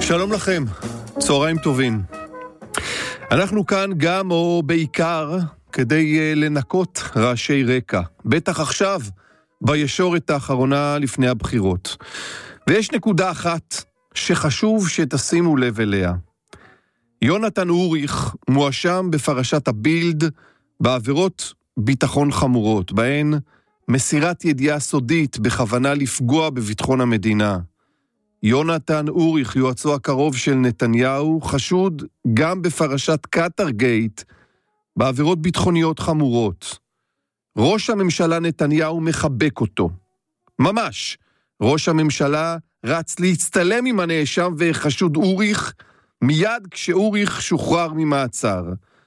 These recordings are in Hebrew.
שלום לכם, צהריים טובים. אנחנו כאן גם או בעיקר כדי לנקות רעשי רקע, בטח עכשיו, בישורת האחרונה לפני הבחירות. ויש נקודה אחת שחשוב שתשימו לב אליה. יונתן אוריך מואשם בפרשת הבילד בעבירות ביטחון חמורות, בהן מסירת ידיעה סודית בכוונה לפגוע בביטחון המדינה. יונתן אוריך, יועצו הקרוב של נתניהו, חשוד גם בפרשת קטרגייט, בעבירות ביטחוניות חמורות. ראש הממשלה נתניהו מחבק אותו. ממש. ראש הממשלה רץ להצטלם עם הנאשם וחשוד אוריך, מיד כשאוריך שוחרר ממעצר.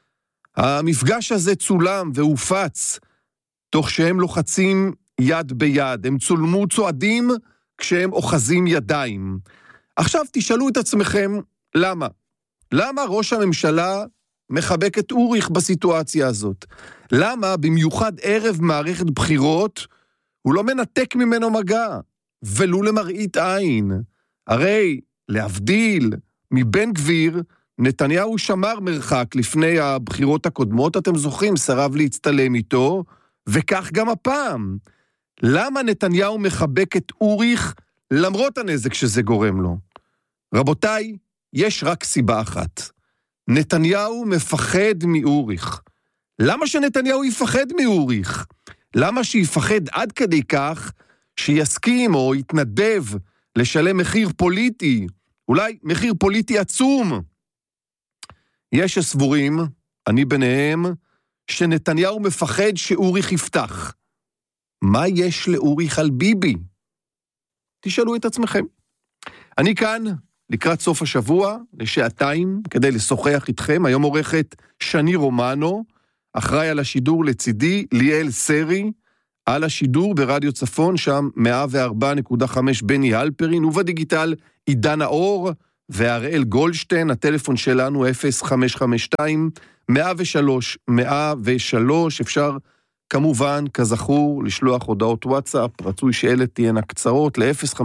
המפגש הזה צולם והופץ, תוך שהם לוחצים יד ביד. הם צולמו צועדים כשהם אוחזים ידיים. עכשיו תשאלו את עצמכם, למה? למה ראש הממשלה מחבק את אוריך בסיטואציה הזאת? למה במיוחד ערב מערכת בחירות הוא לא מנתק ממנו מגע, ולו למראית עין? הרי להבדיל מבן גביר, נתניהו שמר מרחק לפני הבחירות הקודמות, אתם זוכרים, שרב להצטלם איתו, וכך גם הפעם. למה נתניהו מחבק את אוריך למרות הנזק שזה גורם לו? רבותיי, יש רק סיבה אחת. נתניהו מפחד מאוריך. למה שנתניהו יפחד מאוריך? למה שיפחד עד כדי כך שיסכים או יתנדב לשלם מחיר פוליטי, אולי מחיר פוליטי עצום? יש הסבורים, אני ביניהם, שנתניהו מפחד שאוריך יפתח. מה יש לאוריך על ביבי? תשאלו את עצמכם. אני כאן לקראת סוף השבוע, לשעתיים, כדי לשוחח איתכם. היום עורכת שני רומנו, אחראי על השידור לצידי, ליאל סרי, על השידור ברדיו צפון, שם 104.5 בני הלפרין, ובדיגיטל עידן האור והראל גולדשטיין. הטלפון שלנו 0552-103-103, אפשר כמובן, כזכור, לשלוח הודעות וואטסאפ, רצוי שאלה תהיינה קצרות,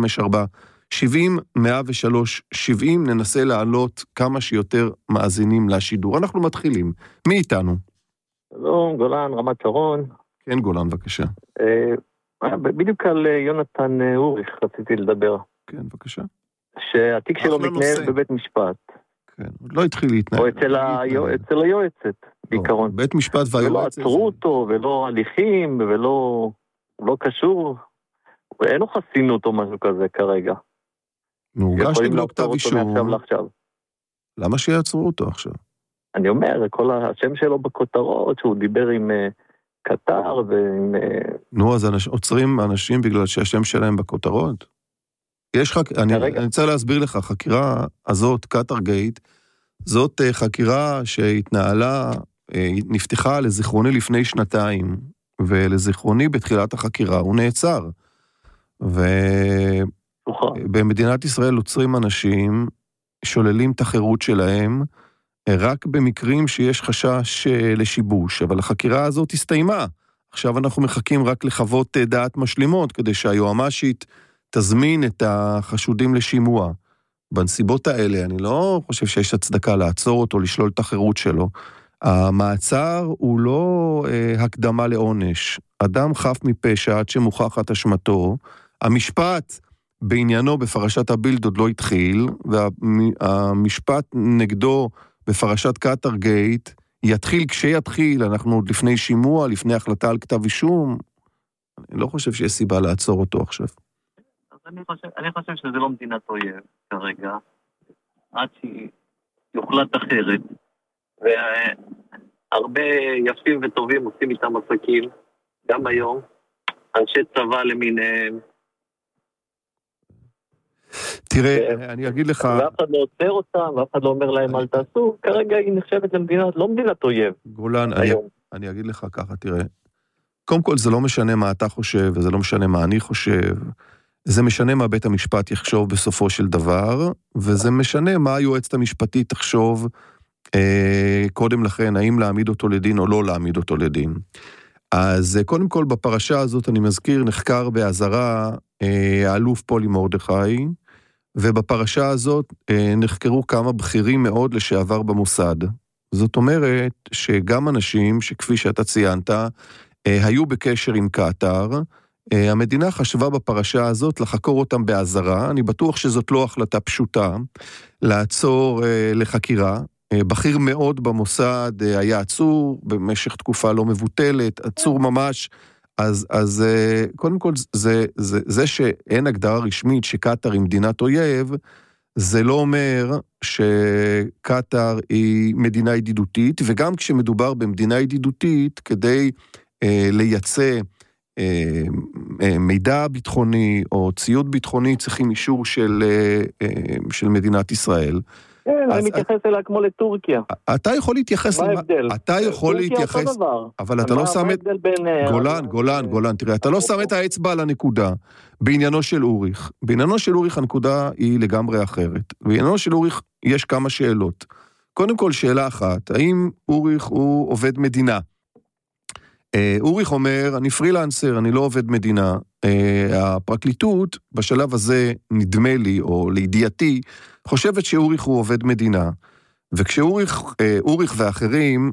ל-0547-70-103-70, ננסה לעלות כמה שיותר מאזינים לשידור. אנחנו מתחילים. מי איתנו? שלום, גולן, רמת שרון. כן, גולן, בבקשה. בדיוק על יונתן אוריך רציתי לדבר. כן, בבקשה. שהתיק שלו מתנהל בבית משפט. כן, עוד לא התחיל להתנהל. או אצל היועצת, בעיקרון. בית משפט והיועצת. ולא עצרו אותו, ולא הליכים, ולא קשור. אין לו חסינות או משהו כזה כרגע. הוגש נגדו כתב אישום. למה שיעצרו אותו עכשיו? אני אומר, כל השם שלו בכותרות, שהוא דיבר עם קטר ועם... נו, אז עוצרים אנשים בגלל שהשם שלהם בכותרות? אני רוצה להסביר לך, החקירה הזאת, קטרגייט, זאת חקירה שהתנהלה, נפתחה לזיכרוני לפני 2 ולזיכרוני בתחילת החקירה הוא נעצר. ובמדינת ישראל עוצרים אנשים, שוללים את החירות שלהם, רק במקרים שיש חשש לשיבוש, אבל החקירה הזאת הסתיימה. עכשיו אנחנו מחכים רק לחוות דעת משלימות, כדי שהיועמ"שית תזמין את החשודים לשימוע. בנסיבות האלה, אני לא חושב שיש הצדקה לעצור אותו, לשלול את החירות שלו. המעצר הוא לא הקדמה לעונש. אדם חף מפשע עד שמוכחת אשמתו. המשפט בעניינו בפרשת הבילד עוד לא התחיל, והמשפט נגדו בפרשת קטרגייט יתחיל כשיתחיל, אנחנו עוד לפני שימוע, לפני החלטה על כתב אישום. אני לא חושב שיש סיבה לעצור אותו עכשיו. אני חושב שזה לא מדינת אויב כרגע, עד שיוחלט אחרת, והרבה יפים וטובים עושים איתם עסקים, גם היום, אנשי צבא למיניהם. תראה, אני אגיד לך... ואף אחד לא עוצר אותם, ואף אחד לא אומר להם אל תעשו, כרגע היא נחשבת למדינה, לא מדינת אויב. גולן, אני אגיד לך ככה, תראה, קודם כל זה לא משנה מה אתה חושב, וזה לא משנה מה אני חושב, זה משנה מה בית המשפט יחשוב בסופו של דבר, וזה משנה מה היועצת המשפטית תחשוב קודם לכן, האם להעמיד אותו לדין או לא להעמיד אותו לדין. אז קודם כל בפרשה הזאת אני מזכיר, נחקר באזהרה האלוף פולי מרדכי, ובפרשה הזאת נחקרו כמה בכירים מאוד לשעבר במוסד. זאת אומרת שגם אנשים שכפי שאתה ציינת, היו בקשר עם קטר, המדינה חשבה בפרשה הזאת לחקור אותם באזהרה, אני בטוח שזאת לא החלטה פשוטה, לעצור לחקירה, בכיר מאוד במוסד היה עצור במשך תקופה לא מבוטלת, עצור ממש, אז קודם כל זה שאין הגדרה רשמית שקטר היא מדינת אויב, זה לא אומר שקטר היא מדינה ידידותית, וגם כשמדובר במדינה ידידותית, כדי לייצא מידע ביטחוני או ציוד ביטחוני, צריכים אישור של מדינת ישראל. כן, אני מתייחס אליה כמו לטורקיה. אתה יכול להתייחס... מה ההבדל? אתה יכול להתייחס... טורקיה אותו דבר. אבל אתה לא שם... גולן, תראה, אתה לא שם את האצבע על הנקודה בעניינו של אוריך. בעניינו של אוריך הנקודה היא לגמרי אחרת. בעניינו של אוריך יש כמה שאלות. קודם כל שאלה אחת, האם אוריך הוא עובד מדינה? אוריך אומר, אני פרילנסר, אני לא עובד מדינה. הפרקליטות בשלב הזה נדמה לי, או לידיעתי, חושבת שאוריך הוא עובד מדינה, וכשאוריך ואחרים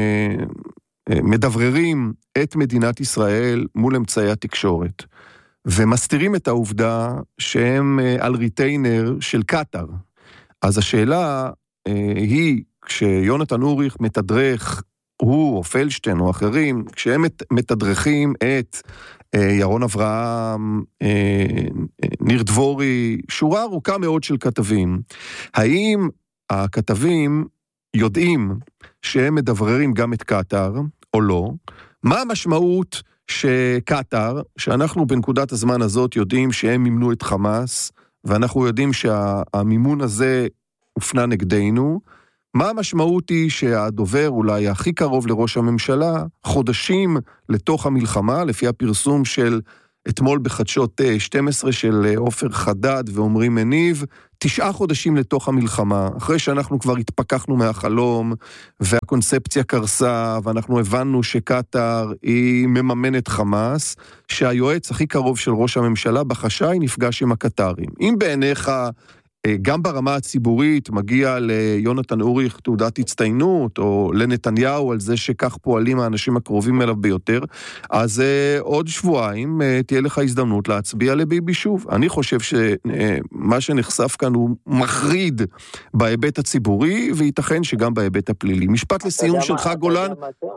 מדבררים את מדינת ישראל מול אמצעי התקשורת, ומסתירים את העובדה שהם על ריטיינר של קטר, אז השאלה היא, כשיונתן אוריך מתדרך, הוא או פלשטיין או אחרים, כשהם מתדרכים את ירון אברהם, ניר דבורי, שורה ארוכה מאוד של כתבים. האם הכתבים יודעים שהם מדבררים גם את קטר או לא? מה המשמעות שקטר, שאנחנו בנקודת הזמן הזאת יודעים שהם מימנו את חמאס, ואנחנו יודעים שהמימון הזה הופנה נגדנו, מה המשמעות היא שהדובר אולי הכי קרוב לראש הממשלה, חודשים לתוך המלחמה, לפי הפרסום של אתמול בחדשות 12 של עופר חדד ואומרים מניב, 9 חודשים לתוך המלחמה, אחרי שאנחנו כבר התפכחנו מהחלום, והקונספציה קרסה, ואנחנו הבנו שקטר היא מממנת חמאס, שהיועץ הכי קרוב של ראש הממשלה בחשאי נפגש עם הקטרים. אם בעיניך גם ברמה הציבורית מגיע ליונתן אוריך תעודת הצטיינות, או לנתניהו על זה שכך פועלים האנשים הקרובים אליו ביותר, אז עוד שבועיים תהיה לך הזדמנות להצביע לביבי שוב. אני חושב שמה שנחשף כאן הוא מחריד בהיבט הציבורי, וייתכן שגם בהיבט הפלילי. משפט לסיום שלך גולן,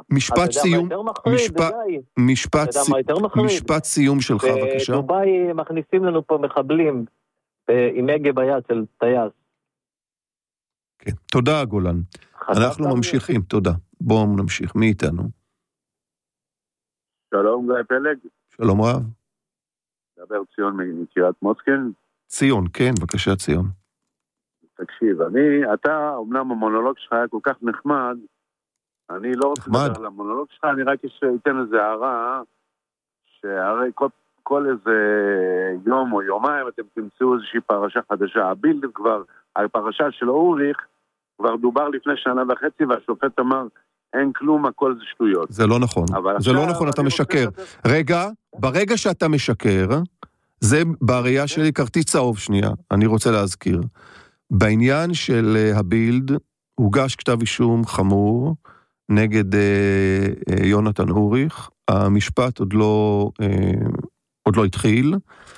משפט סיום שלך בבקשה. דובאי מכניסים לנו פה מחבלים, עם הגה ביד של טייס. כן, תודה גולן. אנחנו ממשיכים, תודה. בואו נמשיך, מי איתנו? שלום גיא פלג. שלום רב. דבר ציון מקריית מוצקין. ציון, כן, בבקשה ציון. תקשיב, אתה, אמנם המונולוג שלך היה כל כך נחמד, אני לא רוצה לדבר על המונולוג שלך, אני רק אתן איזה הערה, שהרי כל איזה יום או יומיים אתם תמצאו איזושהי פרשה חדשה. הבילד כבר, הפרשה של אוריך, כבר דובר לפני 1.5 שנה, והשופט אמר, אין כלום, הכל זה שטויות. זה לא נכון, זה לא נכון, אתה משקר. רגע, ברגע שאתה משקר, זה בראייה שלי כרטיס צהוב שנייה, אני רוצה להזכיר. בעניין של הבילד, הוגש כתב אישום חמור, נגד יונתן אוריך, המשפט עוד לא התחיל,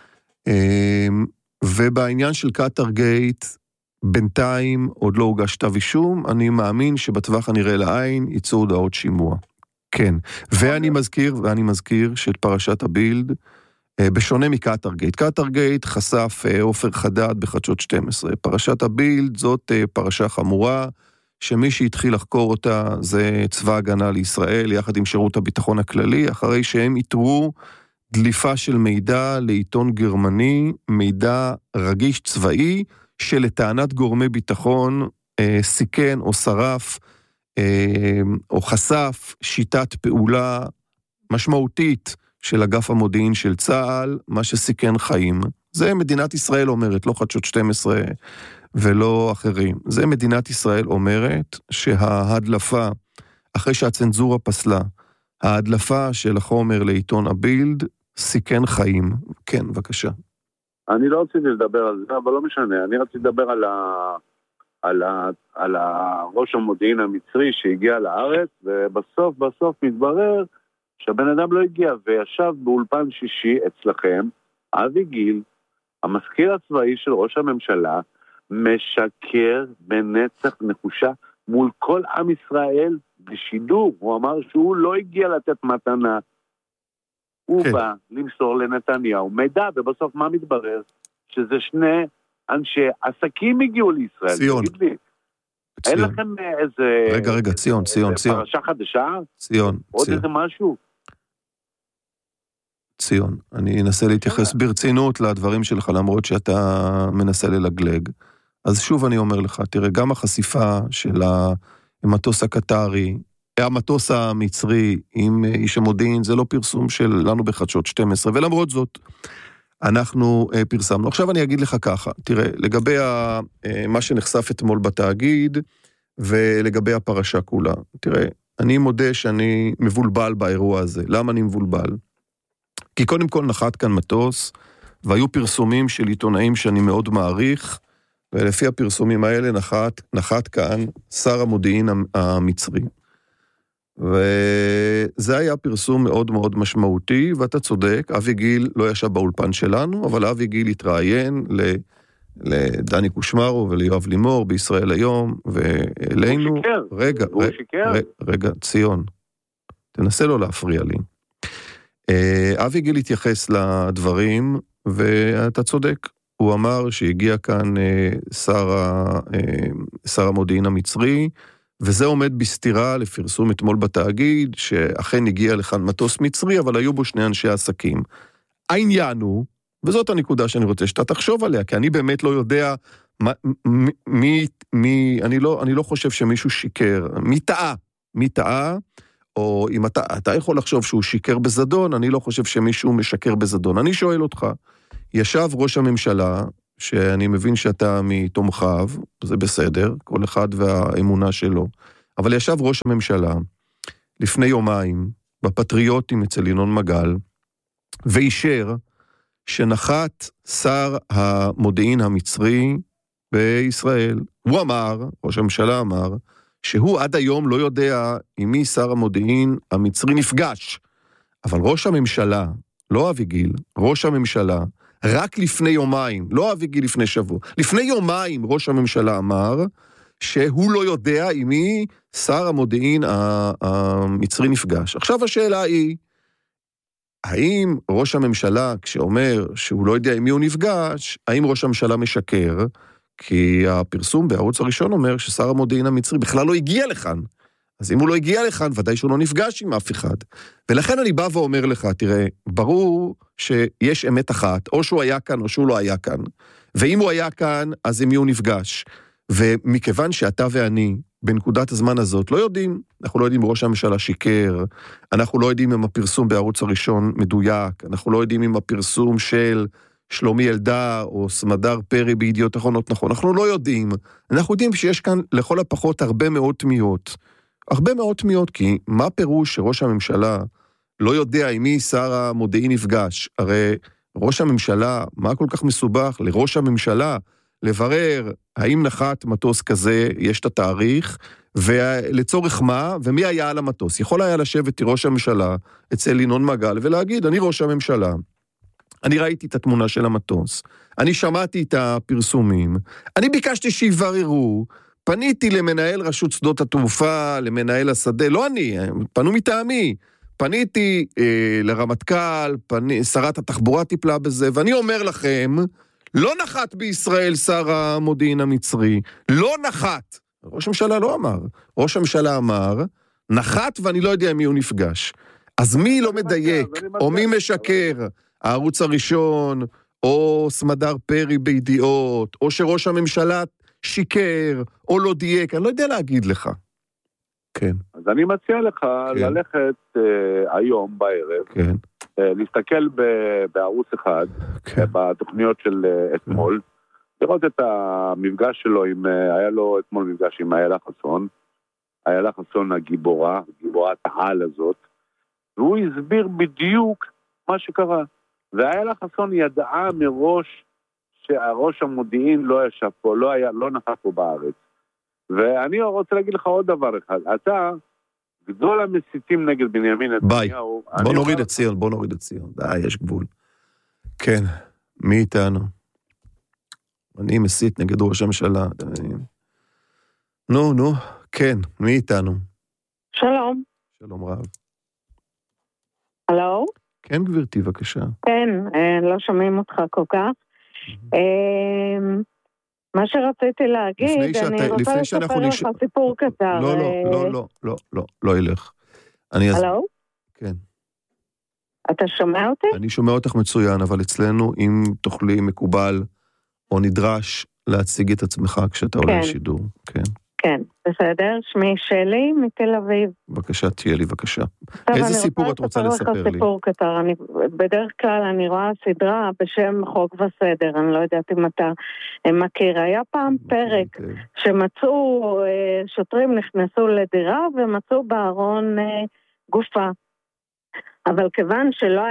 ובעניין של קטר גייט, בינתיים עוד לא הוגש כתב אישום, אני מאמין שבטווח הנראה לעין יצאו הודעות שימוע. כן, ואני מזכיר של פרשת הבילד, בשונה מקטר גייט. קטר גייט חשף עופר חדד בחדשות 12. פרשת הבילד זאת פרשה חמורה, שמי שהתחיל לחקור אותה זה צבא הגנה לישראל, יחד עם שירות הביטחון הכללי, אחרי שהם יתרו דליפה של מידע לעיתון גרמני, מידע רגיש צבאי, שלטענת גורמי ביטחון סיכן או שרף או חשף שיטת פעולה משמעותית של אגף המודיעין של צה"ל, מה שסיכן חיים. זה מדינת ישראל אומרת, לא חדשות 12 ולא אחרים. זה מדינת ישראל אומרת שההדלפה, אחרי שהצנזורה פסלה, ההדלפה של החומר לעיתון הבילד סיכן חיים. כן, בבקשה. אני לא רציתי לדבר על זה, אבל לא משנה, אני רציתי לדבר על ראש המודיעין המצרי שהגיע לארץ, ובסוף מתברר שהבן אדם לא הגיע, וישב באולפן שישי אצלכם, אבי גיל, המזכיר הצבאי של ראש הממשלה, משקר בנצח נחושה מול כל עם ישראל בשידור. הוא אמר שהוא לא הגיע לתת מתנה, הוא בא למסור לנתניהו מידע, ובסוף מה מתברר? שזה שני אנשי עסקים הגיעו לישראל. ציון. אין לכם איזה... רגע, ציון. פרשה חדשה? ציון. עוד איזה משהו? ציון, אני אנסה להתייחס ברצינות לדברים שלך, למרות שאתה מנסה ללגלג. אז שוב אני אומר לך, תראה, גם החשיפה של המטוס הקטרי, המטוס המצרי עם איש המודיעין, זה לא פרסום שלנו בחדשות 12, ולמרות זאת, אנחנו פרסמנו. עכשיו אני אגיד לך ככה, תראה, לגבי מה שנחשף אתמול בתאגיד, ולגבי הפרשה כולה. תראה, אני מודה שאני מבולבל באירוע הזה. למה אני מבולבל? כי קודם כל נחת כאן מטוס, והיו פרסומים של עיתונאים שאני מאוד מעריך, ולפי הפרסומים האלה נחת כאן שר המודיעין המצרי. וזה היה פרסום מאוד מאוד משמעותי, ואתה צודק, אבי גיל לא ישב באולפן שלנו, אבל אבי גיל התראיין לדני קושמרו וליואב לימור בישראל היום, ואלינו... הוא שיקר. רגע, ציון, תנסה לא להפריע לי. אבי גיל התייחס לדברים, ואתה צודק, הוא אמר שהגיע כאן שר המודיעין המצרי, וזה עומד בסתירה לפרסום אתמול בתאגיד, שאכן הגיע לכאן מטוס מצרי, אבל היו בו שני אנשי עסקים. העניין הוא, וזאת הנקודה שאני רוצה שאתה תחשוב עליה, כי אני באמת לא יודע אני לא חושב שמישהו שיקר, מי טעה, או אם אתה יכול לחשוב שהוא שיקר בזדון, אני לא חושב שמישהו משקר בזדון. אני שואל אותך, ישב ראש הממשלה, שאני מבין שאתה מתומכיו, זה בסדר, כל אחד והאמונה שלו, אבל ישב ראש הממשלה לפני יומיים, בפטריוטים אצל ינון מגל, ואישר שנחת שר המודיעין המצרי בישראל. הוא אמר, ראש הממשלה אמר, שהוא עד היום לא יודע עם מי שר המודיעין המצרי נפגש. אבל ראש הממשלה, לא אבי גיל, ראש הממשלה, רק לפני יומיים, לא אבי גיל לפני שבוע, לפני יומיים ראש הממשלה אמר שהוא לא יודע עם מי שר המודיעין המצרי נפגש. עכשיו השאלה היא, האם ראש הממשלה, כשאומר שהוא לא יודע עם מי הוא נפגש, האם ראש הממשלה משקר? כי הפרסום בערוץ הראשון אומר ששר המודיעין המצרי בכלל לא הגיע לכאן. אז אם הוא לא הגיע לכאן, ודאי שהוא לא נפגש עם אף אחד. ולכן אני בא ואומר לך, תראה, ברור שיש אמת אחת, או שהוא היה כאן או שהוא לא היה כאן. ואם הוא היה כאן, אז עם מי הוא נפגש. ומכיוון שאתה ואני, בנקודת הזמן הזאת, לא יודעים, אנחנו לא יודעים אם ראש הממשלה שיקר, אנחנו לא יודעים אם הפרסום בערוץ הראשון מדויק, אנחנו לא יודעים אם הפרסום של שלומי אלדר או סמדר פרי בידיעות אחרונות נכון, אנחנו לא יודעים. אנחנו יודעים שיש כאן לכל הפחות הרבה מאוד תמיהות, כי מה פירוש שראש הממשלה לא יודע עם מי שר המודיעין נפגש? הרי ראש הממשלה, מה כל כך מסובך לראש הממשלה לברר האם נחת מטוס כזה, יש את התאריך, ולצורך מה, ומי היה על המטוס. יכול היה לשבת ראש הממשלה אצל ינון מגל ולהגיד, אני ראש הממשלה, אני ראיתי את התמונה של המטוס, אני שמעתי את הפרסומים, אני ביקשתי שיבררו, פניתי למנהל רשות שדות התעופה, למנהל השדה, לא אני, פנו מטעמי, פניתי לרמטכ"ל, שרת התחבורה טיפלה בזה, ואני אומר לכם, לא נחת בישראל שר המודיעין המצרי, לא נחת. ראש הממשלה לא אמר, ראש הממשלה אמר, נחת ואני לא יודע מי הוא נפגש. אז מי לא מדייק, או מי משקר, הערוץ הראשון, או סמדר פרי בידיעות, או שראש הממשלה שיקר, או לא דייק, אני לא יודע להגיד לך. כן. אז אני מציע לך ללכת היום בערב, כן. להסתכל בערוץ אחד, בתוכניות של אתמול, לראות את המפגש שלו, היה לו אתמול מפגש עם איילה חסון, איילה חסון הגיבורה, גיבורת העל הזאת, והוא הסביר בדיוק מה שקרה. ואיילה חסון ידעה מראש שהראש המודיעין לא ישב פה, לא נכח פה בארץ. ואני רוצה להגיד לך עוד דבר אחד, אתה גדול המסיתים נגד בנימין נתניהו. ביי, בוא נוריד את ציון, די, יש גבול. כן, מי איתנו? אני מסית נגד ראש הממשלה. נו, כן, מי איתנו? שלום. שלום רב. הלו? כן, גברתי, בבקשה. כן, לא שומעים אותך כל כך. מה שרציתי להגיד, אני רוצה לספר לך סיפור קצר. לא ילך. הלו? כן. אתה שומע אותי? אני שומע אותך מצוין, אבל אצלנו, אם תוכלי מקובל או נדרש להציג את עצמך כשאתה עולה לשידור. כן. כן, בסדר. שמי שלי מתל אביב. בבקשה, תהיה לי, בבקשה. איזה סיפור את רוצה לספר לי? סיפור קצר. בדרך כלל אני רואה סדרה בשם חוק וסדר. אני לא יודעת אם אתה מכיר. היה פעם פרק שמצאו, שוטרים נכנסו לדירה ומצאו בארון גופה. אבל כיוון שלא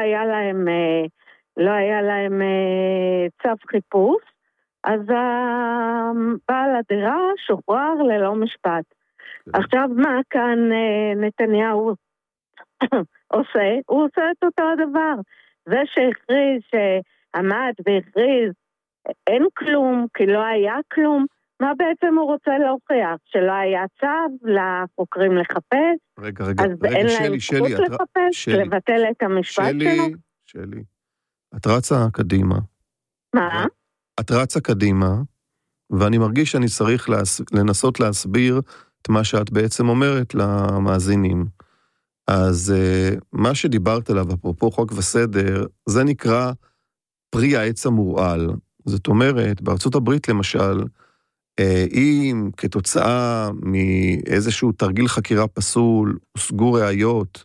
היה להם צו חיפוש, אז בעל הדירה שוחרר ללא משפט. עכשיו מה כאן נתניהו עושה? הוא עושה את אותו הדבר. זה שהכריז, שעמד והכריז, אין כלום, כי לא היה כלום, מה בעצם הוא רוצה להוכיח? שלא היה צו לחוקרים לחפש? רגע, אז אין להם זכות לחפש, לבטל את המשפט שלו? שלי, את רצה קדימה. מה? את רצה קדימה, ואני מרגיש שאני צריך לנסות להסביר את מה שאת בעצם אומרת למאזינים. אז מה שדיברת עליו, אפרופו חוק וסדר, זה נקרא פרי העץ המורעל. זאת אומרת, בארצות הברית למשל, אם כתוצאה מאיזשהו תרגיל חקירה פסול, הושגו ראיות,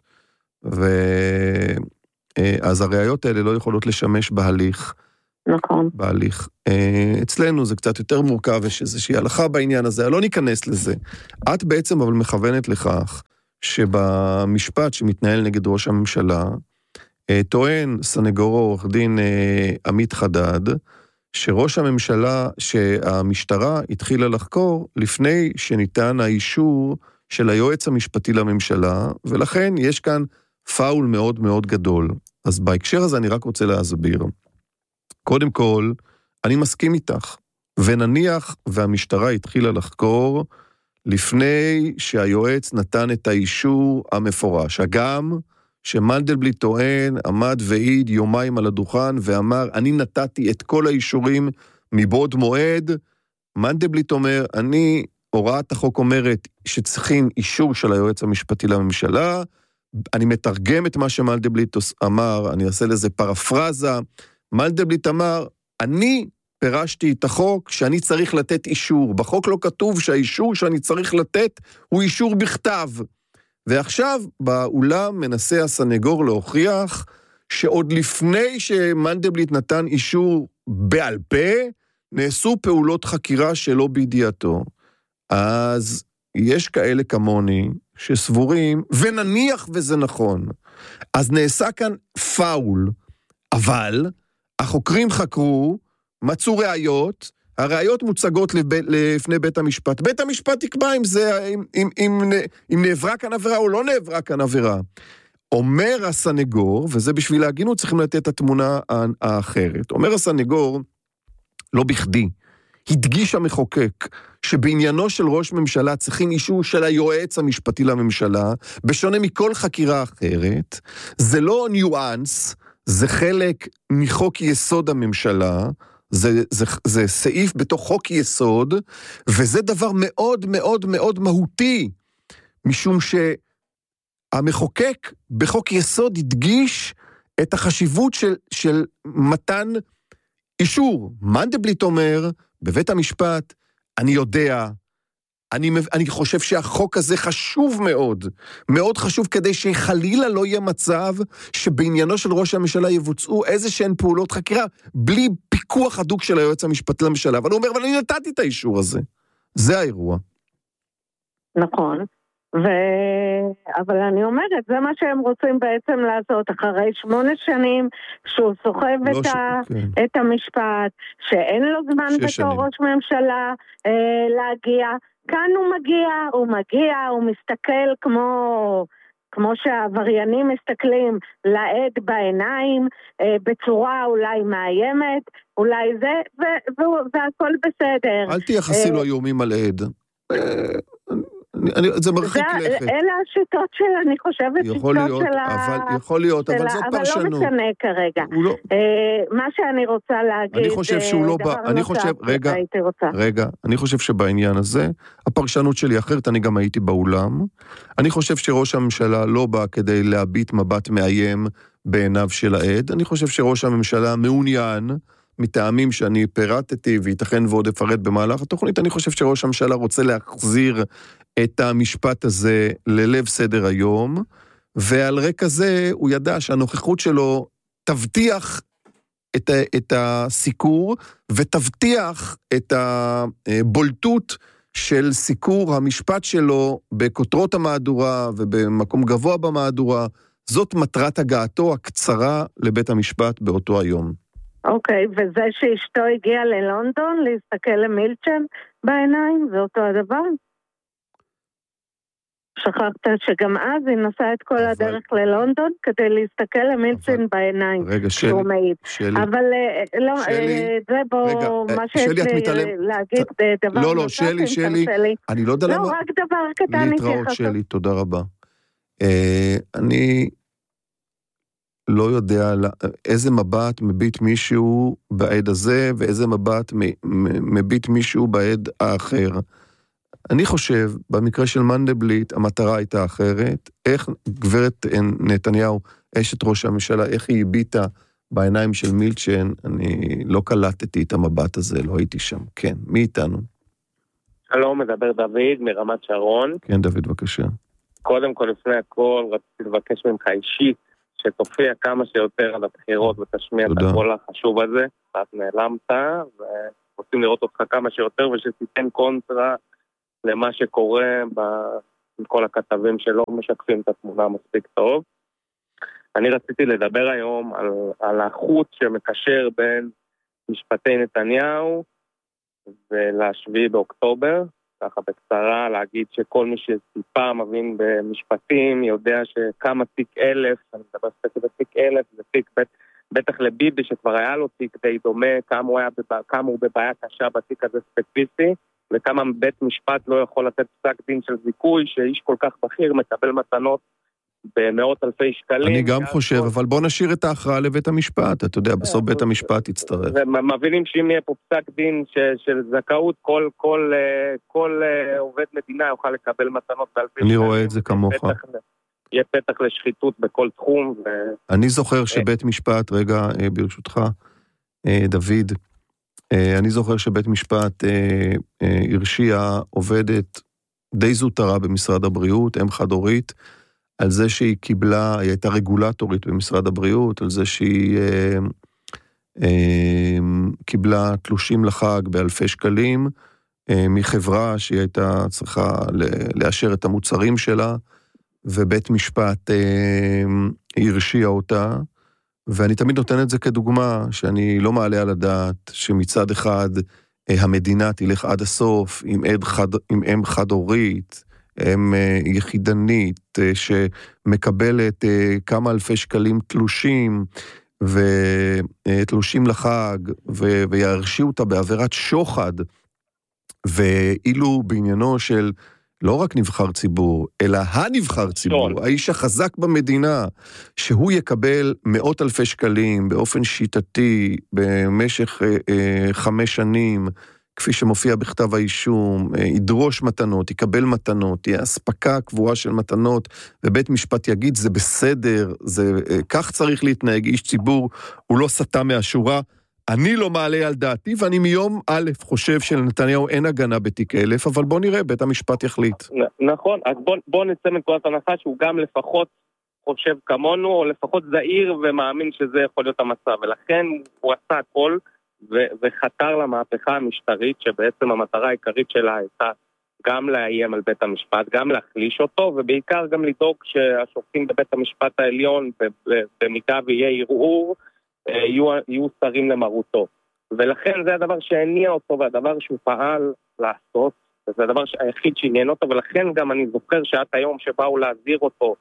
אז הראיות האלה לא יכולות לשמש בהליך. נכון. בהליך. אצלנו זה קצת יותר מורכב, יש איזושהי הלכה בעניין הזה, לא ניכנס לזה. את בעצם אבל מכוונת לכך, שבמשפט שמתנהל נגד ראש הממשלה, טוען סנגורו עורך דין עמית חדד, שראש הממשלה, שהמשטרה התחילה לחקור לפני שניתן האישור של היועץ המשפטי לממשלה, ולכן יש כאן פאול מאוד מאוד גדול. אז בהקשר הזה אני רק רוצה להסביר. קודם כל, אני מסכים איתך, ונניח והמשטרה התחילה לחקור לפני שהיועץ נתן את האישור המפורש. הגם שמנדלבליט טוען, עמד ועיד יומיים על הדוכן ואמר, אני נתתי את כל האישורים מבעוד מועד, מנדלבליט אומר, הוראת החוק אומרת שצריכים אישור של היועץ המשפטי לממשלה, אני מתרגם את מה שמנדלבליט אמר, אני אעשה לזה פרפרזה, מנדלבליט אמר, אני פירשתי את החוק שאני צריך לתת אישור. בחוק לא כתוב שהאישור שאני צריך לתת הוא אישור בכתב. ועכשיו באולם מנסה הסנגור להוכיח שעוד לפני שמנדלבליט נתן אישור בעל פה, נעשו פעולות חקירה שלא בידיעתו. אז יש כאלה כמוני שסבורים, ונניח וזה נכון, אז נעשה כאן פאול, אבל החוקרים חקרו, מצאו ראיות, הראיות מוצגות לפני בית המשפט. בית המשפט יקבע אם נעברה כאן עבירה או לא נעברה כאן עבירה. אומר הסנגור, וזה בשביל ההגינות צריכים לתת את התמונה האחרת. אומר הסנגור, לא בכדי, הדגיש המחוקק שבעניינו של ראש ממשלה צריכים אישור של היועץ המשפטי לממשלה, בשונה מכל חקירה אחרת, זה לא ניואנס, זה חלק מחוק יסוד הממשלה, זה סעיף בתוך חוק יסוד, וזה דבר מאוד מאוד מאוד מהותי, משום שהמחוקק בחוק יסוד הדגיש את החשיבות של מתן אישור. מנדלבליט אומר, בבית המשפט, אני יודע, אני חושב שהחוק הזה חשוב מאוד, מאוד חשוב כדי שחלילה לא יהיה מצב שבעניינו של ראש הממשלה יבוצעו איזה שהן פעולות חקירה, בלי פיקוח הדוק של היועץ המשפטי לממשלה. אבל הוא אומר, אבל אני נתתי את האישור הזה. זה האירוע. נכון, אבל אני אומרת, זה מה שהם רוצים בעצם לעשות, אחרי 8 שנים שהוא סוחב את המשפט, שאין לו זמן בתור ראש ממשלה להגיע, כאן הוא מגיע, הוא מסתכל כמו שהעבריינים מסתכלים לעד בעיניים, בצורה אולי מאיימת, אולי זה, והכל בסדר. אל תייחסי לו איומים על עד. זה מרחיק לכת. אלה השיטות שלה, אני חושבת, יכול להיות, אבל זאת פרשנות. אבל לא משנה כרגע. מה שאני רוצה להגיד, אני חושב שהוא לא בא, אני חושב שבעניין הזה, הפרשנות שלי אחרת, אני גם הייתי באולם, אני חושב שראש הממשלה לא בא כדי להביט מבט מאיים בעיניו של העד, אני חושב שראש הממשלה מעוניין, מטעמים שאני פירטתי, וייתכן ועוד אפרט במהלך התוכנית, אני חושב שראש הממשלה רוצה להחזיר את המשפט הזה ללב סדר היום, ועל רקע זה הוא ידע שהנוכחות שלו תבטיח את הסיקור, ותבטיח את הבולטות של סיקור המשפט שלו בכותרות המהדורה, ובמקום גבוה במהדורה, זאת מטרת הגעתו הקצרה לבית המשפט באותו היום. אוקיי, וזה שאשתו הגיעה ללונדון להסתכל למילצ'ן בעיניים, זה אותו הדבר? שכחת שגם אז היא נסעה את כל הדרך ללונדון כדי להסתכל למילצ'ן בעיניים. רגע, שלי. אבל לא, זה בו מה שיש לי להגיד דבר נוסף. לא, שלי, אני לא יודע למה. לא, רק דבר קטן להתראות שלי, תודה רבה. אני לא יודע איזה מבט מביט מישהו בעד הזה, ואיזה מבט מביט מישהו בעד האחר. אני חושב, במקרה של מנדלבליט, המטרה הייתה אחרת. איך גברת נתניהו, אשת ראש הממשלה, איך היא הביטה בעיניים של מילצ'ן, אני לא קלטתי את המבט הזה, לא הייתי שם. כן, מי איתנו? שלום, מדבר דוד מרמת שרון. כן, דוד, בבקשה. קודם כל, לפני הכל, רציתי לבקש ממך אישית, שתופיע כמה שיותר על הבחירות ותשמיע את הקול החשוב הזה, ואת נעלמת, ורוצים לראות אותך כמה שיותר, ושתיתן קונטרה למה שקורה עם כל הכתבים שלא משקפים את התמונה מספיק טוב. אני רציתי לדבר היום על החוט שמקשר בין משפטי נתניהו ולשביעי באוקטובר, ככה בקצרה להגיד שכל מי שטיפה מבין במשפטים יודע שכמה תיק 1000, אני מדבר ספציפית תיק 1000, זה תיק בטח לביבי שכבר היה לו תיק די דומה, כמה הוא בבעיה קשה בתיק הזה ספציפי, וכמה בית משפט לא יכול לתת פסק דין של זיכוי, שאיש כל כך בכיר מקבל מתנות במאות אלפי שקלים. אני גם חושב, אבל בוא נשאיר את ההכרעה לבית המשפט, אתה יודע, בסוף בית המשפט יצטרף. מבינים שאם יהיה פה פסק דין של זכאות, כל עובד מדינה יוכל לקבל מתנות באלפי שקלים. אני רואה את זה כמוך. יהיה פתח לשחיתות בכל תחום. אני זוכר שבית משפט, רגע ברשותך, דוד, אני זוכר שבית משפט הרשיע עובדת די זוטרה במשרד הבריאות, אם חד-הורית, על זה שהיא קיבלה, היא הייתה רגולטורית במשרד הבריאות, על זה שהיא קיבלה תלושים לחג באלפי שקלים, מחברה שהיא הייתה צריכה לאשר את המוצרים שלה, ובית משפט הרשיע אותה, ואני תמיד נותן את זה כדוגמה, שאני לא מעלה על הדעת שמצד אחד המדינה תלך עד הסוף עם אם חד-הורית, אם יחידנית שמקבלת כמה אלפי שקלים תלושים, ותלושים לחג, וירשיעו אותה בעבירת שוחד, ואילו בעניינו של לא רק נבחר ציבור, אלא הנבחר ציבור, האיש החזק במדינה, שהוא יקבל מאות אלפי שקלים באופן שיטתי במשך 5 שנים, כפי שמופיע בכתב האישום, ידרוש מתנות, יקבל מתנות, תהיה הספקה קבועה של מתנות, ובית משפט יגיד, זה בסדר, כך צריך להתנהג, איש ציבור, הוא לא סטה מהשורה, אני לא מעלה על דעתי, ואני מיום א' חושב שלנתניהו אין הגנה בתיק 1000, אבל בוא נראה, בית המשפט יחליט. נכון, אז בוא נצא מנקודת הנחה שהוא גם לפחות חושב כמונו, או לפחות זהיר ומאמין שזה יכול להיות המצב, ולכן הוא עשה הכל, וחתר למהפכה המשטרית, שבעצם המטרה העיקרית שלה הייתה גם לאיים על בית המשפט, גם להחליש אותו, ובעיקר גם לדאוג שהשופטים בבית המשפט העליון, במידה ויהיה ערעור, יהיו שרים למרותו. ולכן זה הדבר שהניע אותו, והדבר שהוא פעל לעשות, וזה הדבר היחיד שעניין אותו, ולכן גם אני זוכר שעד היום שבאו להזהיר אותו,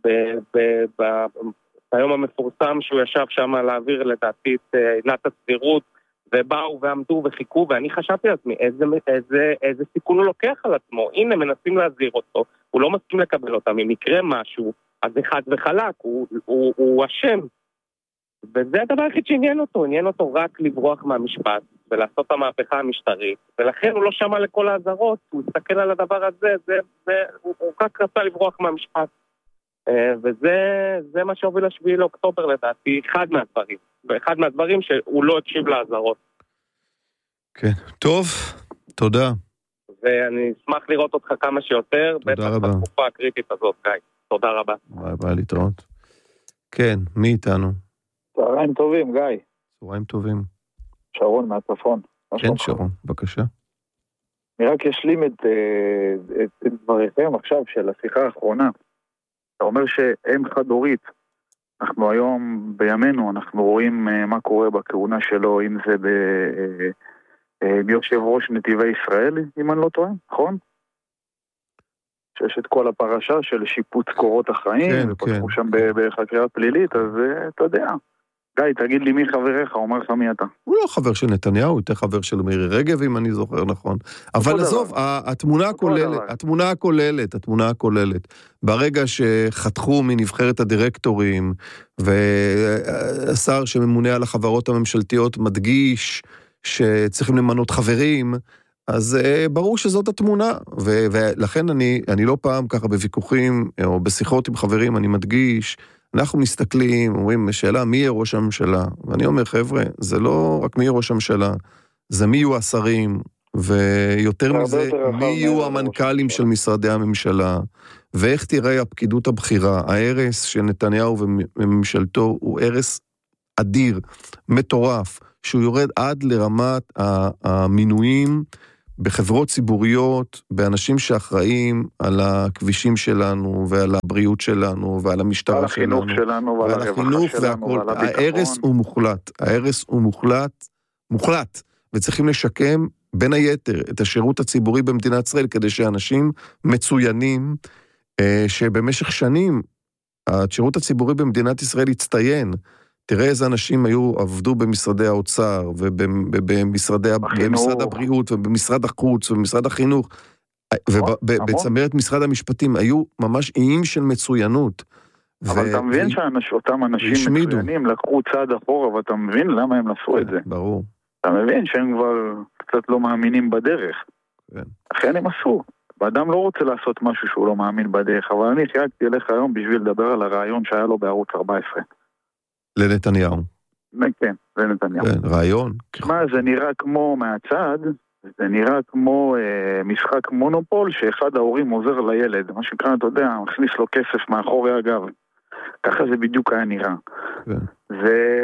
ביום המפורסם שהוא ישב שם להעביר לדעתי את עילת הסבירות, ובאו ועמדו וחיכו, ואני חשבתי לעצמי, איזה סיכון הוא לוקח על עצמו. הנה, מנסים להזהיר אותו, הוא לא מסכים לקבל אותם. אם יקרה משהו, אז זה חד וחלק, הוא אשם. וזה הדבר הכי שעניין אותו, עניין אותו רק לברוח מהמשפט, ולעשות את המהפכה המשטרית, ולכן הוא לא שמע לכל האזהרות, הוא הסתכל על הדבר הזה, הוא רק רצה לברוח מהמשפט. וזה מה שהוביל ל7 לאוקטובר לדעתי, אחד מהדברים שהוא לא הקשיב לאזהרות. כן, טוב, תודה. ואני אשמח לראות אותך כמה שיותר, בטח בתקופה הקריטית הזאת, גיא. תודה רבה. ביי, להתראות. כן, מי איתנו? צהריים טובים, גיא. צהריים טובים. שרון מהצפון. כן, שרון, בבקשה. אני רק אשלים את דבריכם עכשיו של השיחה האחרונה. אתה אומר שאם חד-הורית, אנחנו היום בימינו, אנחנו רואים מה קורה בכהונה שלו, אם זה ביושב ראש נתיבי ישראל, אם אני לא טועה, נכון? שיש את כל הפרשה של שיפוץ קורות החיים, כן, ופתחו שם בחקירה פלילית, אז אתה יודע. גיא, תגיד לי מי חבריך, אומר לך מי אתה. הוא לא חבר של נתניהו, הוא יותר חבר של מירי רגב, אם אני זוכר נכון. אבל עזוב, התמונה הכוללת, ברגע שחתכו מנבחרת הדירקטורים, והשר שממונה על החברות הממשלתיות מדגיש שצריכים למנות חברים, אז ברור שזאת התמונה, ולכן אני לא פעם ככה בוויכוחים, או בשיחות עם חברים, אני מדגיש, אנחנו מסתכלים, אומרים, שאלה, מי יהיה ראש הממשלה? ואני אומר, חבר'ה, זה לא רק מי יהיה ראש הממשלה, זה מי יהיו השרים, ויותר מזה, מי יהיו המנכ"לים של משרדי הממשלה, ואיך תראה הפקידות הבכירה. ההרס של נתניהו וממשלתו הוא הרס אדיר, מטורף, שהוא יורד עד לרמת המינויים, בחברות ציבוריות, באנשים שאחראים על הכבישים שלנו, ועל הבריאות שלנו, ועל המשטרה שלנו, ועל החינוך שלנו, ועל החינוך שלנו, ועל הביטחון. ההרס הוא מוחלט, וצריכים לשקם בין היתר את השירות הציבורי במדינת ישראל, כדי שאנשים מצוינים, שבמשך שנים, השירות הציבורי במדינת ישראל יצטיין, תראה איזה אנשים עבדו במשרדי האוצר, ובמשרד הבריאות, ובמשרד החוץ, ובמשרד החינוך, ובצמרת משרד המשפטים, היו ממש איים של מצוינות. אבל אתה מבין שאותם אנשים מצוינים לקחו צעד אחורה, ואתה מבין למה הם עשו את זה. ברור. אתה מבין שהם כבר קצת לא מאמינים בדרך. לכן הם עשו. ואדם לא רוצה לעשות משהו שהוא לא מאמין בדרך, אבל אני חייגתי אליך היום בשביל לדבר על הרעיון שהיה לו בערוץ 14. לנתניהו. כן, לנתניהו. כן, רעיון. מה, זה נראה כמו מהצד, זה נראה כמו משחק מונופול, שאחד ההורים עוזר לילד, מה שקרה, אתה יודע, מכניס לו כסף מאחורי הגב. ככה זה בדיוק היה נראה. כן.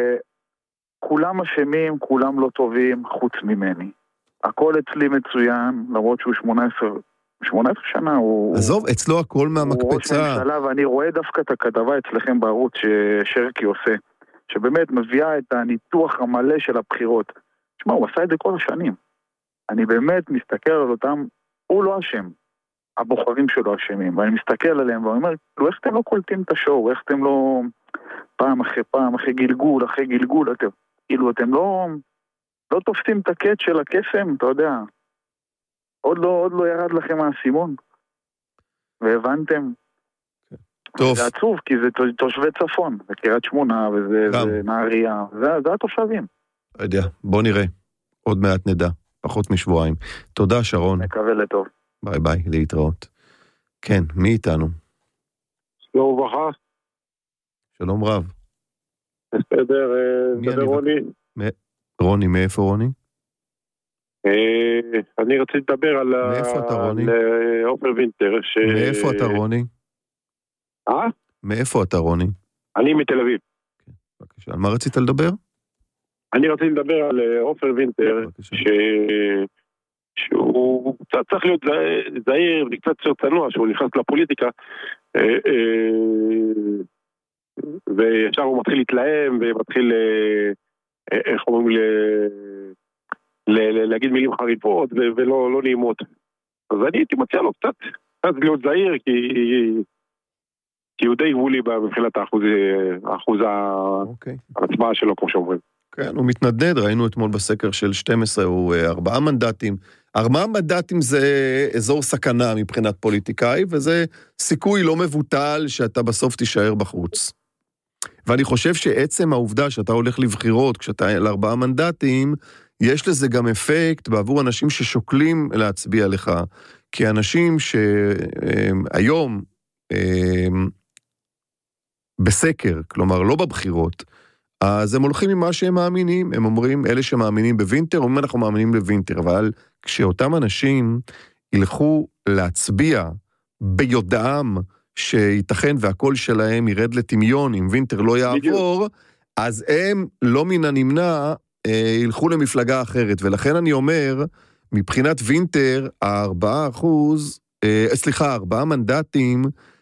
וכולם אשמים, כולם לא טובים, חוץ ממני. הכל אצלי מצוין, למרות שהוא 18 שנה, עזוב, אצלו הכל מהמקפצה. הוא ראש ממשלה, ואני רואה דווקא את הכתבה אצלכם בערוץ ששרקי עושה, שבאמת מביאה את הניתוח המלא של הבחירות. תשמע, הוא עשה את זה כל השנים. אני באמת מסתכל על אותם, הוא לא אשם. הבוחרים שלו אשמים, ואני מסתכל עליהם ואני אומר, איך אתם לא קולטים את השואו? איך אתם לא פעם אחרי פעם, אחרי גלגול, כאילו אתם לא תופסים את הקט של הקסם, אתה יודע. עוד לא ירד לכם מהסימון. והבנתם. טוב. זה עצוב, כי זה תושבי צפון, זה קריית שמונה, וזה נהריה, זה התושבים. לא יודע, בוא נראה. עוד מעט נדע, פחות משבועיים. תודה, שרון. מקווה לטוב. ביי ביי, להתראות. כן, מי איתנו? שלום וברכה. שלום רב. בסדר, דבר רוני. רוני, מאיפה רוני? אני רציתי לדבר על... מאיפה אתה רוני? על אופר וינטר. מאיפה אתה רוני? מאיפה אתה רוני? אני מתל אביב. בבקשה, על מה רצית לדבר? אני רציתי לדבר על אופר וינטר, שהוא קצת צריך להיות זהיר וקצת צנוע, שהוא נכנס לפוליטיקה, וישר הוא מתחיל להתלהם ומתחיל, איך אומרים, להגיד מילים חריפות ולא נעימות. אז אני הייתי מציע לו קצת להיות זהיר, כי הוא די גבולי מבחינת האחוז ההצבעה שלו, כמו שאומרים. כן, הוא מתנדנד, ראינו אתמול בסקר של 12, הוא 4 מנדטים. 4 מנדטים זה אזור סכנה מבחינת פוליטיקאי, וזה סיכוי לא מבוטל שאתה בסוף תישאר בחוץ. ואני חושב שעצם העובדה שאתה הולך לבחירות, כשאתה על 4 מנדטים, יש לזה גם אפקט בעבור אנשים ששוקלים להצביע לך, כי אנשים שהיום בסקר, כלומר לא בבחירות, אז הם הולכים עם מה שהם מאמינים, הם אומרים, אלה שמאמינים בווינטר, אומרים אנחנו מאמינים בווינטר, אבל כשאותם אנשים ילכו להצביע ביודעם שייתכן והקול שלהם ירד לטמיון, אם וינטר לא יעבור, אז הם לא מן הנמנע ילכו למפלגה אחרת, ולכן אני אומר, מבחינת וינטר, 4 מנדטים,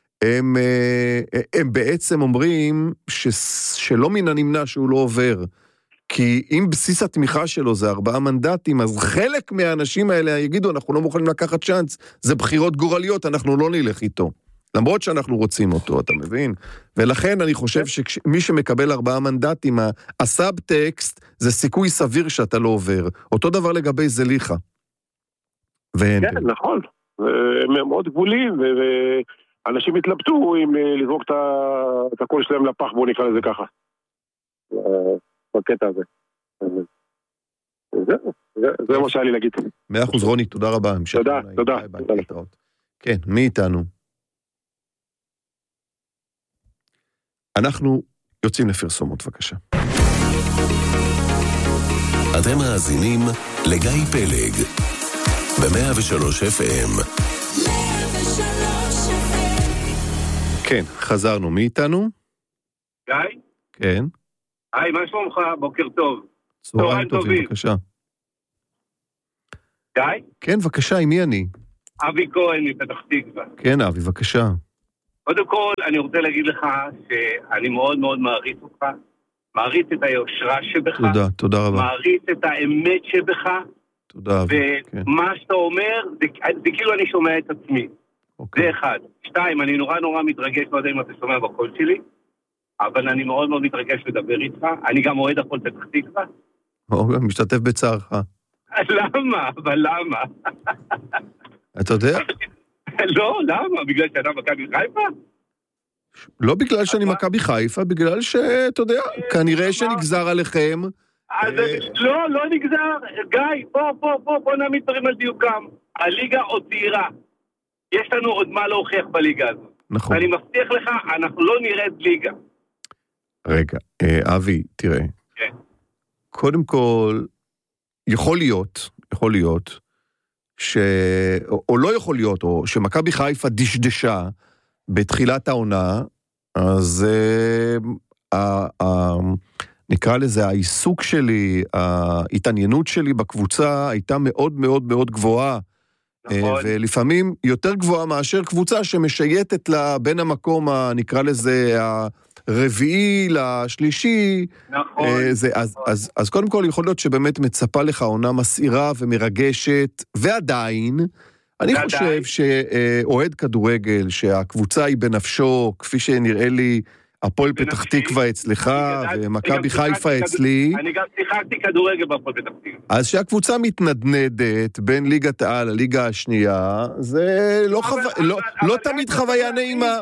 הם בעצם אומרים שלא מן הנמנע שהוא לא עובר, כי אם בסיס התמיכה שלו זה 4 מנדטים, אז חלק מהאנשים האלה יגידו, אנחנו לא מוכנים לקחת צ'אנס, זה בחירות גורליות, אנחנו לא נלך איתו. למרות שאנחנו רוצים אותו, אתה מבין? ולכן אני חושב שמי שמקבל 4 מנדטים, הסאבטקסט זה סיכוי סביר שאתה לא עובר. אותו דבר לגבי זליכה. כן, נכון. הם מאוד גבולים, ואנשים התלבטו אם לזרוק את הקול שלהם לפח, בואו נקרא לזה ככה. בקטע הזה. זה מה שהיה לי להגיד. 100% רוני, תודה רבה. תודה. כן, מי איתנו? אנחנו יוצאים לפרסומות, בבקשה. אתם מאזינים לגיא פלג, ב-103 FM. כן, חזרנו. מי איתנו? גיא? כן. היי, מה שלומך? בוקר טוב. צהריים טובים, בבקשה. גיא? כן, בבקשה, עם מי אני? אבי כהן מפתח תקווה. כן, אבי, בבקשה. קודם כל, אני רוצה להגיד לך שאני מאוד מאוד מעריץ אותך, מעריץ את היושרה שבך. תודה רבה. מעריץ את האמת שבך. תודה, אבי. ומה שאתה אומר, זה כאילו אני שומע את עצמי. זה 1. 2, אני נורא מתרגש, לא יודע אם אתה שומע בקול שלי, אבל אני מאוד מאוד מתרגש לדבר איתך. אני גם אוהד הפועל פתח תקווה. משתתף בצערך. למה? אבל למה? אתה יודע? לא, למה? בגלל שאתה מכבי חיפה? לא בגלל שאני מכבי חיפה, בגלל שאתה יודע, כנראה שנגזר עליכם. לא נגזר. גיא, בוא נעמיד דברים על דיוקם. הליגה עוד צעירה. יש לנו עוד מה להוכיח בליגה הזו. נכון. ואני מבטיח לך, אנחנו לא נרד ליגה. רגע, אבי, תראה. כן. קודם כל, יכול להיות, או לא יכול להיות, או שמכבי חיפה דשדשה בתחילת העונה, אז נקרא לזה, העיסוק שלי, ההתעניינות שלי בקבוצה הייתה מאוד מאוד מאוד גבוהה, נכון. ולפעמים יותר גבוהה מאשר קבוצה שמשייטת לה בין המקום, נקרא לזה, הרביעי לשלישי. נכון. אז קודם כל יכול להיות שבאמת מצפה לך עונה מסעירה ומרגשת, ועדיין, אני חושב שאוהד כדורגל, שהקבוצה היא בנפשו, כפי שנראה לי, הפועל פתח תקווה אצלך, ומכבי חיפה אצלי. אני גם שיחקתי כדורגל בהפועל פתח תקווה. אז שהקבוצה מתנדנדת בין ליגת העל לליגה השנייה, זה לא תמיד חוויה נעימה.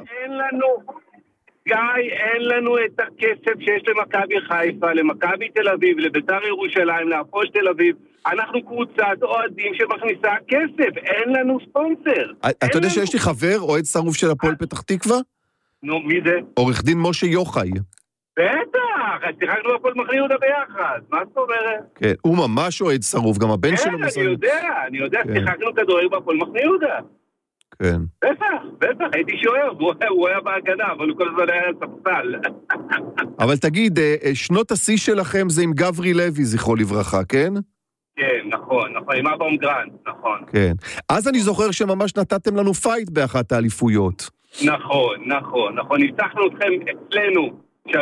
אין לנו את הכסף שיש למכבי חיפה, למכבי תל אביב, לביתר ירושלים, להפועל תל אביב. אנחנו קבוצת אוהדים שמכניסה כסף, אין לנו ספונסר. אתה יודע שיש לי חבר, אוהד שרוף של הפועל פתח תקווה? נו, מי זה? עורך דין משה יוחאי. בטח, שיחקנו בהפועל מחנה יהודה ביחד, מה זאת אומרת? כן, הוא ממש אוהד שרוף, גם הבן שלו מסרוף. אני יודע, שיחקנו כדורגל בהפועל מחנה יהודה. כן. בטח, הייתי שוער, הוא היה בהגנה, אבל הוא כל הזמן היה ספסל. אבל תגיד, שנות השיא שלכם זה עם גברי לוי, זכרו לברכה, כן? כן, נכון. נכון, עם אברהם גרנט, נכון. כן. אז אני זוכר שממש נתתם לנו פייט באחת האליפויות. נכון. ניצחנו אתכם אצלנו 3-0,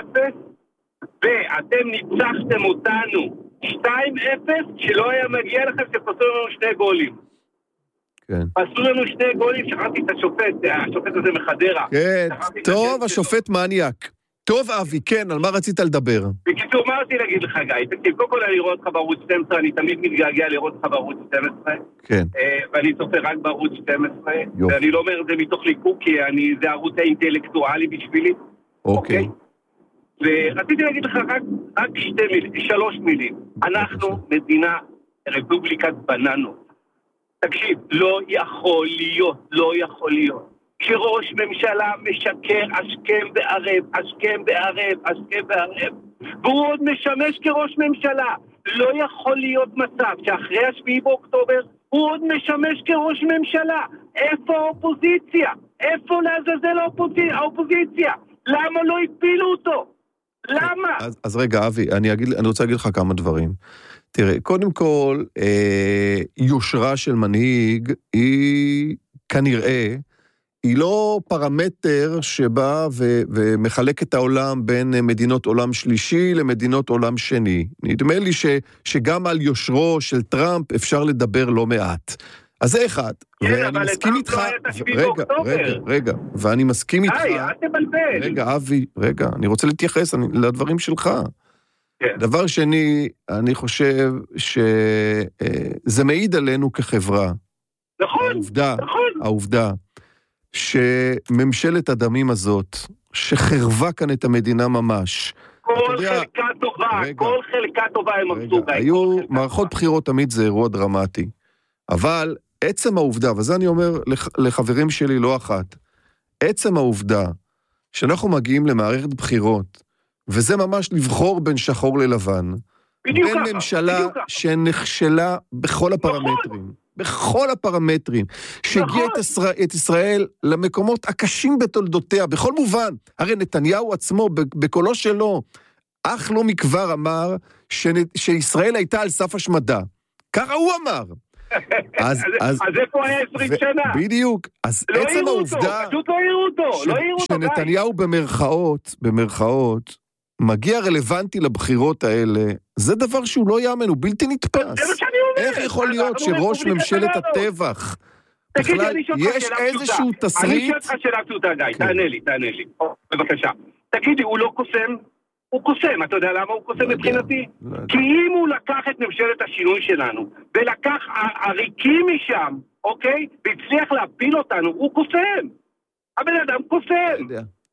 ואתם ניצחתם אותנו 2-0, שלא היה מגיע לכם שפסו לנו 2 גולים. כן. פסו לנו 2 גולים, שכחתי את השופט הזה מחדרה. כן, טוב, השופט מניאק. טוב, אבי, כן, על מה רצית לדבר? בקיצור, מה רציתי להגיד לך, גיא? תקשיב, קודם כל אני רואה אותך בערוץ 12, אני תמיד מתגעגע לראות אותך בערוץ 12. כן. ואני צופה רק בערוץ 12, ואני לא אומר את זה מתוך ליכוד, כי זה הערוץ האינטלקטואלי בשבילי. אוקיי. ורציתי להגיד לך רק 3 מילים. אנחנו מדינה רפובליקת בננות. תקשיב, לא יכול להיות. כשראש ממשלה משקר השכם בערב, והוא עוד משמש כראש ממשלה. לא יכול להיות מצב שאחרי 7 באוקטובר הוא עוד משמש כראש ממשלה. איפה האופוזיציה? איפה לעזאזל האופוזיציה? למה לא הפילו אותו? למה? אז רגע, אבי, אני רוצה להגיד לך כמה דברים. תראה, קודם כל, יושרה של מנהיג היא כנראה, היא לא פרמטר שבא ומחלק את העולם בין מדינות עולם שלישי למדינות עולם שני. נדמה לי שגם על יושרו של טראמפ אפשר לדבר לא מעט. אז זה אחד. כן, אבל טראמפ לא היה תשביב באוקטובר. רגע, ואני מסכים איתך. אל תבלבל. רגע, אבי, אני רוצה להתייחס לדברים שלך. כן. דבר שני, אני חושב שזה מעיד עלינו כחברה. נכון. העובדה שממשלת הדמים הזאת, שחרבה כאן את המדינה ממש. כל חלקה טובה הם עשו. היו מערכות בחירות תמיד זה אירוע דרמטי. אבל עצם העובדה, וזה אני אומר לחברים שלי לא אחת, עצם העובדה שאנחנו מגיעים למערכת בחירות, וזה ממש לבחור בין שחור ללבן, בין ממשלה שנכשלה בכל הפרמטרים, שהגיעה את ישראל למקומות הקשים בתולדותיה, בכל מובן. הרי נתניהו עצמו, בקולו שלו, אך לא מכבר אמר שישראל הייתה על סף השמדה. ככה הוא אמר. אז איפה היה 20 שנה? בדיוק. אז עצם העובדה, פשוט לא יראו אותו. שנתניהו במרכאות, מגיע רלוונטי לבחירות האלה, זה דבר שהוא לא יאמן, הוא בלתי נתפס. איך יכול להיות שראש ממשלת הטבח, בכלל, יש איזשהו תסריט? אני שואל אותך שאלה פשוטה, גיא, תענה לי. בבקשה. תגידי, הוא לא קוסם? הוא קוסם, אתה יודע למה הוא קוסם מבחינתי? כי אם הוא לקח את ממשלת השינוי שלנו, ולקח עריקים משם, אוקיי? והצליח להפיל אותנו, הוא קוסם. הבן אדם קוסם.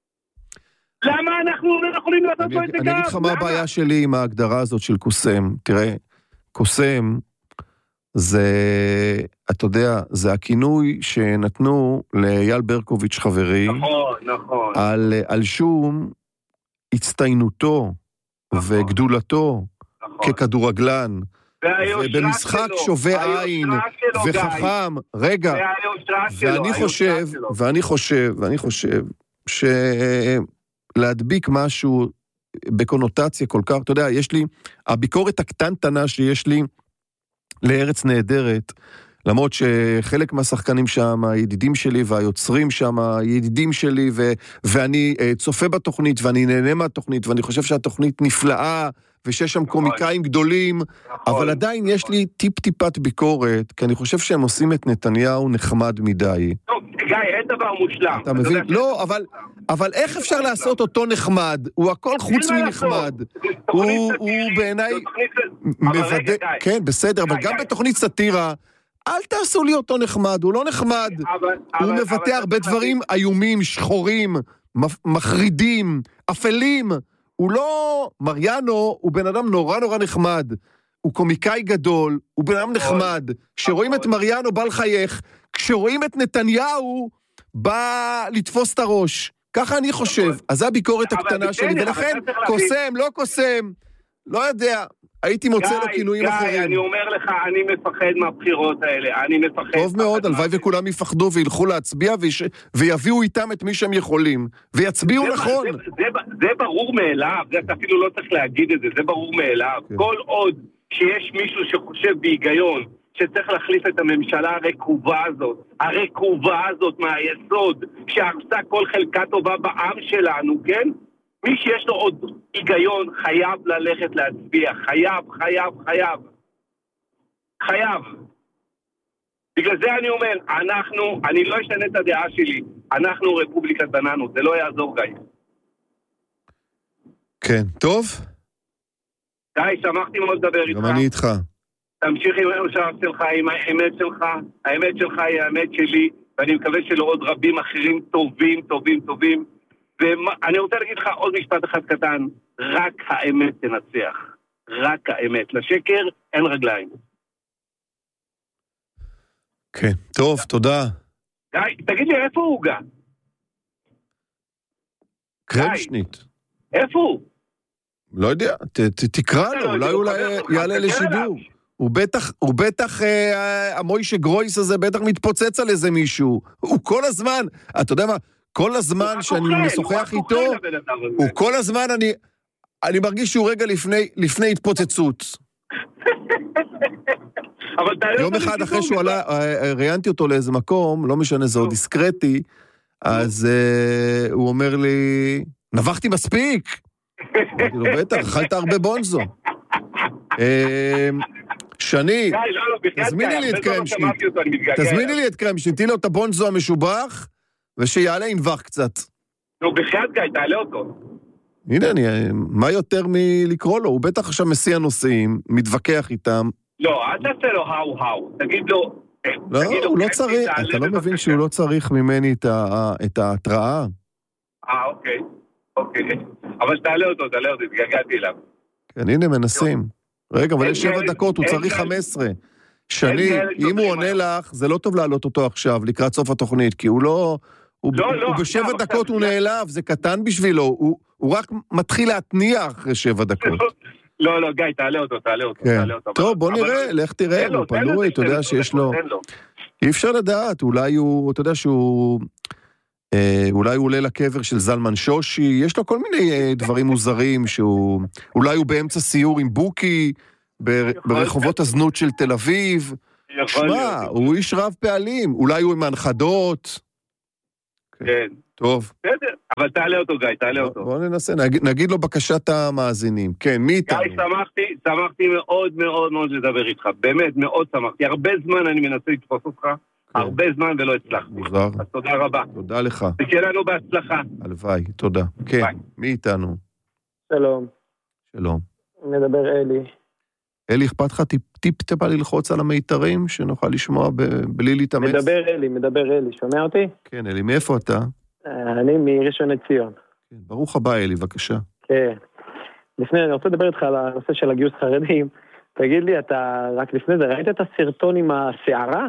למה אנחנו לא יכולים לעשות את זה גם? אני אגיד לך מה הבעיה שלי עם ההגדרה הזאת של קוסם. תראה, קוסם זה, אתה יודע, זה הכינוי שנתנו לאייל ברקוביץ' חברי. נכון. על שום הצטיינותו וגדולתו ככדורגלן. ובמשחק שווה עין וחכם. רגע, ואני חושב להדביק משהו בקונוטציה כל כך, אתה יודע, יש לי, הביקורת הקטנטנה שיש לי לארץ נהדרת, למרות שחלק מהשחקנים שם, הידידים שלי והיוצרים שם, הידידים שלי, ואני צופה בתוכנית, ואני נהנה מהתוכנית, ואני חושב שהתוכנית נפלאה, ושיש שם קומיקאים גדולים, אבל עדיין יש לי טיפ-טיפת ביקורת, כי אני חושב שהם עושים את נתניהו נחמד מדי. טוב, גיא, אין דבר מושלם. אתה מבין? לא, אבל איך אפשר לעשות אותו נחמד? הוא הכל חוץ מנחמד. הוא בעיניי מוודא, כן, בסדר, אבל גם בתוכנית סאטירה, אל תעשו לי אותו נחמד, הוא לא נחמד. הוא מבטא הרבה דברים איומים, שחורים, מחרידים, אפלים. הוא לא, מריאנו הוא בן אדם נורא נחמד. הוא קומיקאי גדול, הוא בן אדם נחמד. כשרואים את מריאנו בא לחייך, כשרואים את נתניהו בא לתפוס את הראש. ככה אני חושב. אז זה הביקורת הקטנה שלי, ולכן קוסם, לא קוסם, לא יודע. הייתי מוצא לו כינויים אחרים. גיא, אני אומר לך, אני מפחד מהבחירות האלה, אני מפחד. טוב מאוד, הלוואי וכולם יפחדו וילכו להצביע ויביאו איתם את מי שהם יכולים, ויצביעו נכון. זה ברור מאליו, אתה אפילו לא צריך להגיד את זה, זה ברור מאליו. כל עוד שיש מישהו שחושב בהיגיון שצריך להחליף את הממשלה הרקובה הזאת מהיסוד, שהרסה כל חלקה טובה בעם שלנו, כן? מי שיש לו עוד היגיון חייב ללכת להצביע, חייב. בגלל זה אני אומר, אני לא אשנה את הדעה שלי, אנחנו רפובליקת בננות, זה לא יעזור גיא. כן, טוב. גיא, שמחתי מאוד לדבר איתך. גם אני איתך. תמשיך עם השאר שלך, עם האמת שלך, האמת שלך היא האמת שלי, ואני מקווה שלעוד רבים אחרים טובים. ואני רוצה להגיד לך עוד משפט אחד קטן, רק האמת תנצח. רק האמת. לשקר אין רגליים. כן, טוב, תודה. גיא, תגיד לי, איפה הוא גא? קרמשניט. איפה הוא? לא יודע, תקרא לו, אולי יעלה לשידור. הוא בטח, המוישה גרויס הזה בטח מתפוצץ על איזה מישהו. הוא כל הזמן, אתה יודע מה, כל הזמן שאני משוחח איתו, הוא כל הזמן, אני מרגיש שהוא רגע לפני התפוצצות. יום אחד אחרי שהוא עלה, ראיינתי אותו לאיזה מקום, לא משנה, זה עוד דיסקרטי, אז הוא אומר לי, נבחתי מספיק. אמרתי לו, בטח, אכלת הרבה בונזו. שני, תזמיני לי את קרמשניט, תהי לו את הבונזו המשובח, ושיעלה ינבח קצת. נו, בחייאת גיא, תעלה אותו. הנה, מה יותר מלקרוא לו? הוא בטח עכשיו מסיע נוסעים, מתווכח איתם. לא, אל תעשה לו האו, תגיד לו... לא, הוא לא צריך, אתה לא מבין שהוא לא צריך ממני את ההתראה? אוקיי. אבל תעלה אותו, התגעגעתי אליו. כן, הנה מנסים. רגע, אבל יש 7 דקות, הוא צריך 15. שני, אם הוא עונה לך, זה לא טוב להעלות אותו עכשיו, לקראת סוף התוכנית, כי הוא לא... הוא ב7 דקות הוא נעלב, זה קטן בשבילו, הוא רק מתחיל להתניע אחרי 7 דקות. לא, גיא, תעלה אותו. טוב, בוא נראה, לך תראה, הוא פנוי, אתה יודע שיש לו... אי אפשר לדעת, אולי הוא, אתה יודע שהוא... אולי הוא עולה לקבר של זלמן שושי, יש לו כל מיני דברים מוזרים, אולי הוא באמצע סיור עם בוקי, ברחובות הזנות של תל אביב. שמע, הוא איש רב פעלים, אולי הוא עם הנכדות. כן. טוב. בסדר, אבל תעלה אותו גיא, תעלה אותו. בוא ננסה, נגיד לו בקשת המאזינים. כן, מי איתנו? גיא, שמחתי מאוד מאוד מאוד לדבר איתך, באמת מאוד שמחתי, הרבה זמן אני מנסה לתפוס אותך, הרבה זמן ולא הצלחתי. מוזר. אז תודה רבה. תודה לך. תקרא לנו בהצלחה. הלוואי, תודה. כן, מי איתנו? שלום. מדבר אלי. אלי, אכפת לך טיפה ללחוץ על המיתרים, שנוכל לשמוע בלי להתאמץ? מדבר אלי, שומע אותי? כן, אלי, מאיפה אתה? אני מראשון לציון. כן, ברוך הבא, אלי, בבקשה. כן. אני רוצה לדבר איתך על הנושא של הגיוס חרדים. תגיד לי, אתה רק לפני זה ראית את הסרטון עם השערה?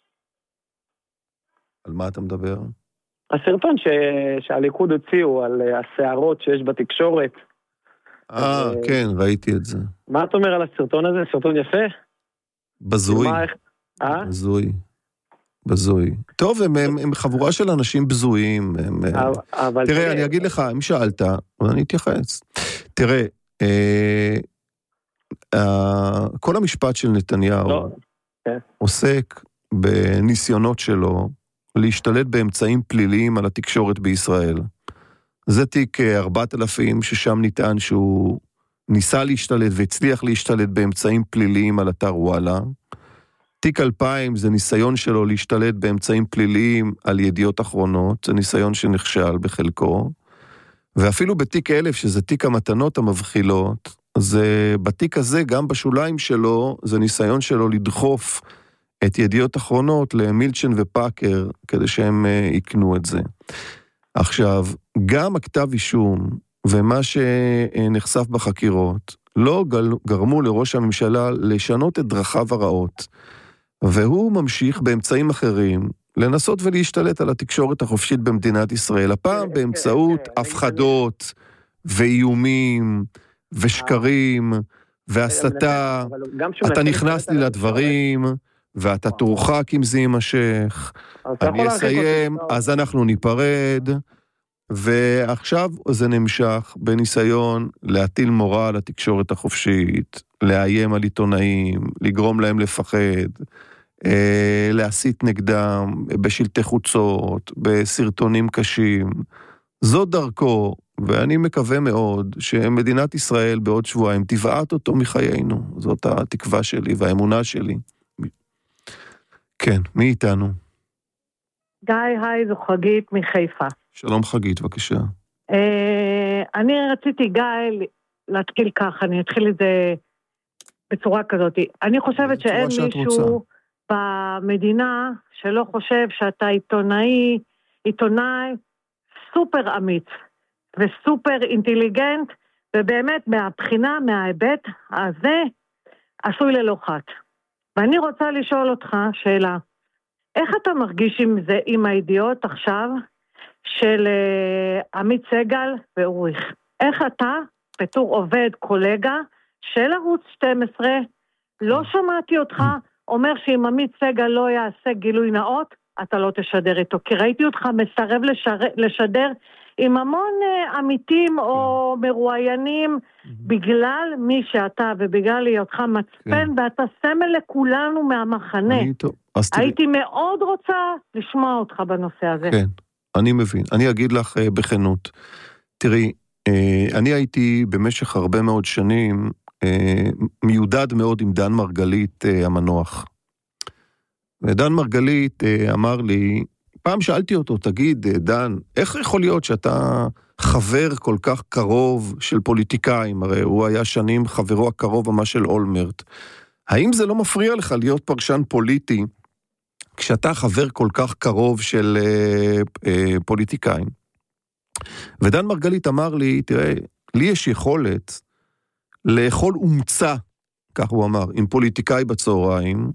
על מה אתה מדבר? הסרטון שהליכוד הוציאו על השערות שיש בתקשורת. כן, ראיתי את זה. מה אתה אומר על הסרטון הזה? סרטון יפה? בזוי. בזוי. טוב, הם חבורה של אנשים בזויים. תראה, אני אגיד לך, אם שאלת, אני אתייחס. תראה, כל המשפט של נתניהו עוסק בניסיונות שלו להשתלט באמצעים פליליים על התקשורת בישראל. זה תיק 4000 ששם נטען שהוא ניסה להשתלט והצליח להשתלט באמצעים פליליים על אתר וואלה. תיק 2000 זה ניסיון שלו להשתלט באמצעים פליליים על ידיעות אחרונות, זה ניסיון שנכשל בחלקו. ואפילו בתיק 1000 שזה תיק המתנות המבחילות, זה בתיק הזה גם בשוליים שלו זה ניסיון שלו לדחוף את ידיעות אחרונות למילצ'ן ופאקר כדי שהם יקנו את זה. עכשיו, גם הכתב אישום ומה שנחשף בחקירות לא גרמו לראש הממשלה לשנות את דרכיו הרעות, והוא ממשיך באמצעים אחרים לנסות ולהשתלט על התקשורת החופשית במדינת ישראל, הפעם באמצעות הפחדות ואיומים ושקרים והסתה. אתה נכנס לי לדברים ואתה תורחק אם זה יימשך, אני אסיים, אז אנחנו ניפרד, ועכשיו זה נמשך בניסיון להטיל מורא על התקשורת החופשית, לאיים על עיתונאים, לגרום להם לפחד, להסית נגדם בשלטי חוצות, בסרטונים קשים. זו דרכו, ואני מקווה מאוד שמדינת ישראל בעוד שבועיים תבעט אותו מחיינו. זאת התקווה שלי והאמונה שלי. כן, מי איתנו? גיא, היי, זו חגית מחיפה. שלום חגית, בבקשה. אני רציתי, גיא, להתחיל ככה, אני אתחיל את זה בצורה כזאת. אני חושבת שאין מישהו במדינה שלא חושב שאתה עיתונאי סופר אמיץ וסופר אינטליגנט, ובאמת מהבחינה, מההיבט הזה, עשוי ללוחת. ואני רוצה לשאול אותך שאלה, איך אתה מרגיש עם זה, עם הידיעות עכשיו של עמית סגל ואוריך? איך אתה, בתור עובד, קולגה של ערוץ 12, לא שמעתי אותך אומר שאם עמית סגל לא יעשה גילוי נאות, אתה לא תשדר איתו, כי ראיתי אותך מסרב לשדר עם המון עמיתים או מרואיינים, בגלל מי שאתה ובגלל היותך מצפן, ואתה סמל לכולנו מהמחנה. הייתי מאוד רוצה לשמוע אותך בנושא הזה. כן, אני מבין. אני אגיד לך בכנות. תראי, אני הייתי במשך הרבה מאוד שנים מיודד מאוד עם דן מרגלית המנוח. ודן מרגלית אמר לי, פעם שאלתי אותו, תגיד, דן, איך יכול להיות שאתה חבר כל כך קרוב של פוליטיקאים? הרי הוא היה שנים חברו הקרוב ממש של אולמרט. האם זה לא מפריע לך להיות פרשן פוליטי, כשאתה חבר כל כך קרוב של פוליטיקאים? ודן מרגלית אמר לי, תראה, לי יש יכולת לאכול אומצה, כך הוא אמר, עם פוליטיקאי בצהריים,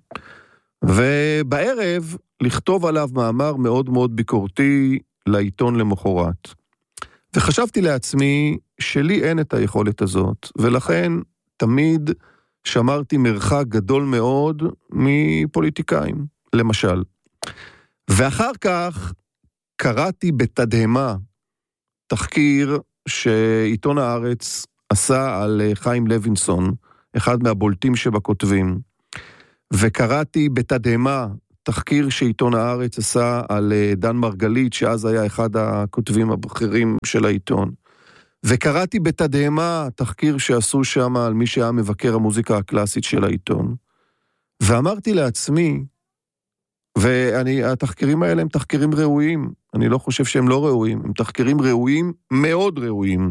ובערב לכתוב עליו מאמר מאוד מאוד ביקורתי לעיתון למחרת. וחשבתי לעצמי שלי אין את היכולת הזאת, ולכן תמיד שמרתי מרחק גדול מאוד מפוליטיקאים, למשל. ואחר כך קראתי בתדהמה תחקיר שעיתון הארץ עשה על חיים לוינסון, אחד מהבולטים שבכותבים, וקראתי בתדהמה תחקיר שעיתון הארץ עשה על דן מרגלית, שאז היה אחד הכותבים הבכירים של העיתון. וקראתי בתדהמה תחקיר שעשו שם על מי שהיה מבקר המוזיקה הקלאסית של העיתון. ואמרתי לעצמי, והתחקירים האלה הם תחקירים ראויים, אני לא חושב שהם לא ראויים, הם תחקירים ראויים, מאוד ראויים.